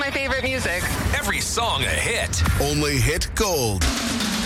my favorite music. Every song a hit. Only hit gold.